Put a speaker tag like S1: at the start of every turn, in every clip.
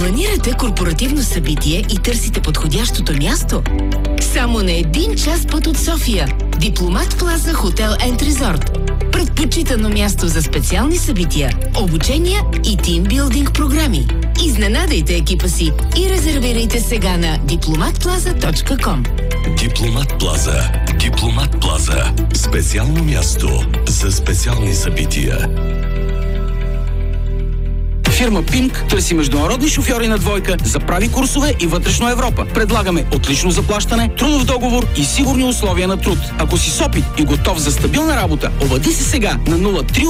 S1: Планирате корпоративно събитие и търсите подходящото място? Само на 1 час път от София. Дипломат Плаза Хотел енд Резорт. Предпочитано място за специални събития, обучения и тимбилдинг програми. Изненадайте екипа си и резервирайте сега на diplomatplaza.com.
S2: Дипломат Плаза. Дипломат Плаза. Специално място за специални събития.
S3: Фирма Пинк търси международни шофьори на двойка за прави курсове и вътрешно Европа. Предлагаме отлично заплащане, трудов договор и сигурни условия на труд. Ако си с опит и готов за стабилна работа, обади се сега на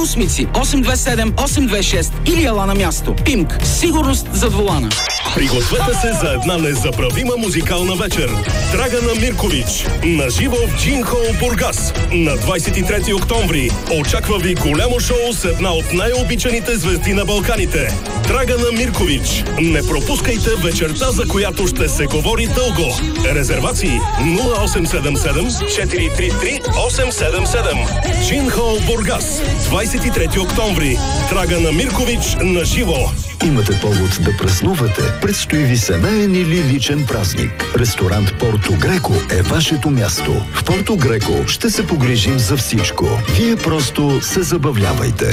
S3: 038-827-826 или ела на място. Пинк. Сигурност зад волана.
S4: Пригответе се за една незабравима музикална вечер. Драгана Миркович наживо в Джин Хол, Бургас. На 23 октомври очаква ви голямо шоу с една от най-обичаните звезди на Балканите. Драгана Миркович. Не пропускайте вечерта, за която ще се говори дълго. Резервации 0877 433 877. Джин Хол, Бургас. 23 октомври. Драгана Миркович наживо.
S5: Имате повод да празнувате. Предстои ви семейен или личен празник. Ресторант Порто Греко е вашето място. В Порто Греко ще се погрижим за всичко. Вие просто се забавлявайте.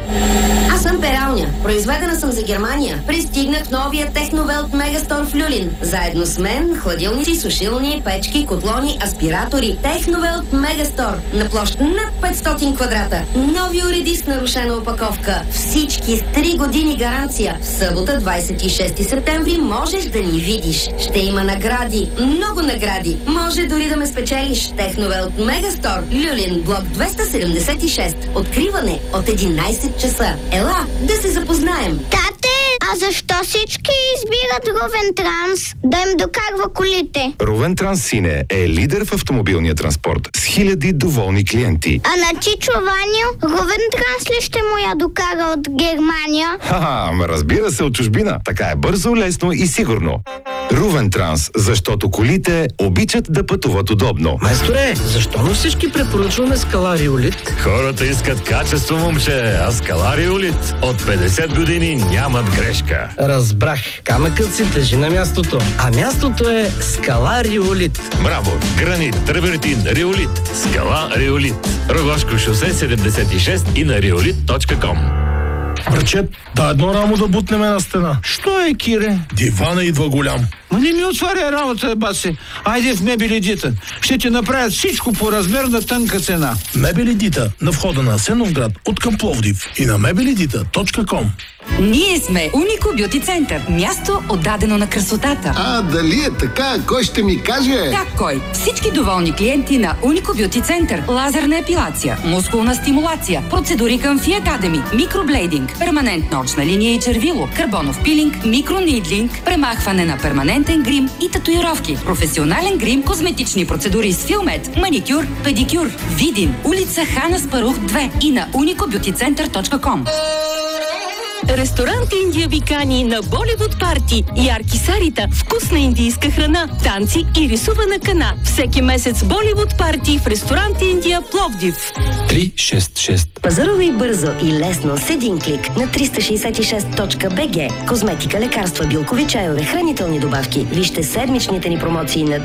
S6: Аз съм Пералня. Произведена съм за Германия. Пристигнах в новия Техновелт Мегастор в Люлин. Заедно с мен хладилници, сушилни, печки, котлони, аспиратори. Техновелт Мегастор на площ над 500 квадрата. Нови уреди с нарушена опаковка. Всички с 3 години гаранция. В събота, 26 септември, можеш да ни видиш. Ще има награди. Много награди. Може дори да ме спечелиш. Техновелт Мегастор, Люлин, блок 276. Откриване от 11 часа. Ела, да се запознаем.
S7: Тате, а защо всички избират Ровен Транс да им докарва колите?
S8: Ровен Транс Сине е лидер в автомобилния транспорт с хиляди доволни клиенти.
S7: А на Чичо Ваню Ровен Транс ли ще му я докара от Германия?
S8: Ха-ха, разбира се, от чужбина. Така е бързо, лесно и сигурно. Ровен Транс, защото колите обичат да пътуват удобно.
S9: Майсторе, защо на всички препоръчваме Скалариолит?
S10: Хората искат качество, момче, а Скалариолит от 50 години нямат грешка.
S9: Разбрах. Камъкът си тежи на мястото. А мястото е Скалариолит.
S10: Мрамор, гранит, тревертин, риолит. Скала Риолит. Рогошко шосе 76 и на riolит.com.
S4: Брачет, да едно рамо да бутнем на стена.
S9: Що е, Кире?
S4: Дивана идва голям.
S9: Ма не ми отваря работа, баси. Айде в Мебели Дита. Ще ти направят всичко по размер на тънка цена.
S4: Мебели Дита на входа на Асеновград от към Пловдив и на mebelidita.com.
S11: Ние сме Унико Бюти Център. Място отдадено на красотата.
S12: А, дали е така? Кой ще ми каже?
S11: Как кой? Всички доволни клиенти на Унико Бюти Център. Лазерна епилация, мускулна стимулация, процедури към Фи Академи, микроблейдинг, перманентна очна линия и червило, карбонов пилинг, микронидлинг, премахване на перманентен грим и татуировки, професионален грим, козметични процедури с Филмет, маникюр, педикюр. Видин, улица Хана Спарух 2 и на unicobeautycenter.com.
S13: Ресторант Индия ви кани на Боливуд парти. Ярки сарита, вкусна индийска храна, танци и рисувана кана. Всеки месец Боливуд парти в ресторант Индия Пловдив.
S3: 366.
S6: Пазарувай бързо и лесно с един клик на 366.bg. Козметика, лекарства, билкови чайове, хранителни добавки. Вижте седмичните ни промоции на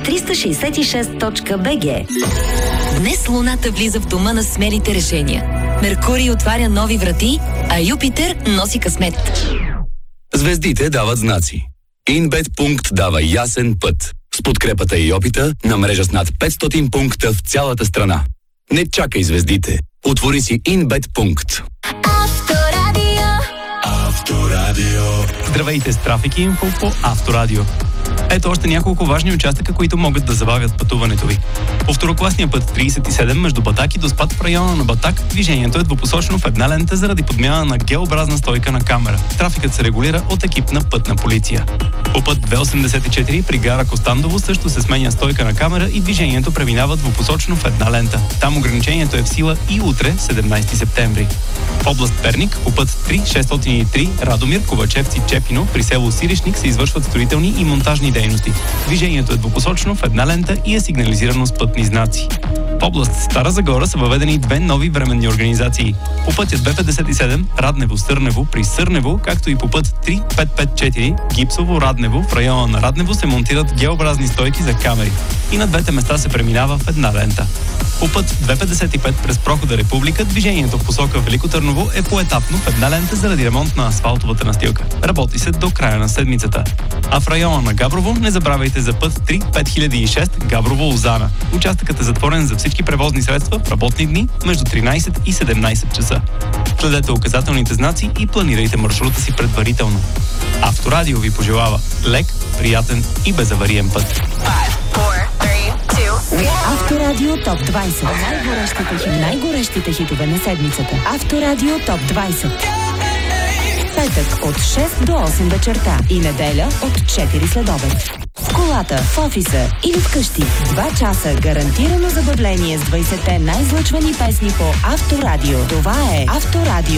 S6: 366.bg.
S14: Днес Луната влиза в дома на смелите решения. Меркурий отваря нови врати, а Юпитер носи късмет.
S15: Звездите дават знаци. Инбет пункт дава ясен път. С подкрепата и опита на мрежа с над 500 пункта в цялата страна. Не чакай звездите. Отвори си Инбет пункт.
S2: Авторадио.
S16: Здравейте с Трафик Инфо по Авторадио. Ето още няколко важни участъка, които могат да забавят пътуването ви. По второкласния път 37 между Батак и Доспат в района на Батак движението е двупосочно в една лента заради подмяна на Г-образна стойка на камера. Трафикът се регулира от екип на пътна полиция. По път 284 при гара Костандово също се сменя стойка на камера и движението преминава двупосочно в една лента. Там ограничението е в сила и утре, 17 септември. В област Перник по път 3603 Радомир, Ковачевци, Чепино при село Сиришник се извършват строителни и монтажни дейности. Движението е двупосочно в една лента и е сигнализирано с пътни знаци. В област Стара Загора са въведени две нови временни организации. По пътя 257 Раднево-Сърнево при Сърнево, както и по път 3554 Гипсово-Раднево в района на Раднево се монтират геобразни стойки за камери. И на двете места се преминава в една лента. По път 255 през прохода Република движението в посока Велико Търново е поетапно в една лента заради ремонт на асфалтовата настилка. Работи се до края на седмицата. А в района на Габрово не забравяйте за път 3-5006 Габрово-Лозана. Участъкът е затворен за всички превозни средства в работни дни между 13 и 17 часа. Следете указателните знаци и планирайте маршрута си предварително. Авторадио ви пожелава лек, приятен и безавариен път.
S17: Авторадио ТОП 20. Най-горещите хитове на седмицата. Авторадио ТОП 20. Петък от 6 до 8 вечерта и неделя от 4 следобед. В колата, в офиса или вкъщи. 2 часа гарантирано забавление с 20-те най-излъчвани песни по Авторадио. Това е Авторадио